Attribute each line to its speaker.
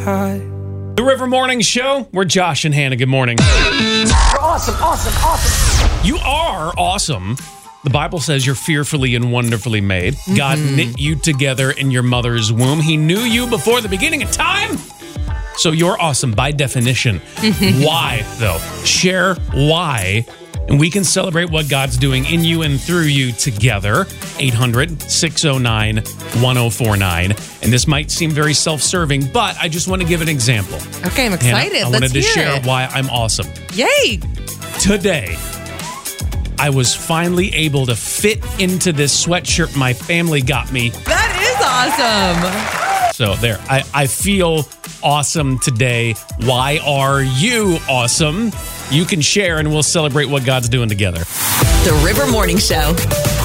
Speaker 1: high.
Speaker 2: The River Morning Show. We're Josh and Hannah. Good morning.
Speaker 3: You're awesome.
Speaker 2: You are awesome. The Bible says you're fearfully and wonderfully made. God knit you together in your mother's womb. He knew you before the beginning of time. So you're awesome by definition. Why, though? Share why. And we can celebrate what God's doing in you and through you together. 800-609-1049. And this might seem very self-serving, but I just want to give an example.
Speaker 4: Okay, I'm excited.
Speaker 2: Hannah, I wanted to share why I'm awesome.
Speaker 4: Yay!
Speaker 2: Today, I was finally able to fit into this sweatshirt my family got me.
Speaker 4: That is awesome.
Speaker 2: So there, I feel awesome today. Why are you awesome? You can share and we'll celebrate what God's doing together.
Speaker 5: The River Morning Show.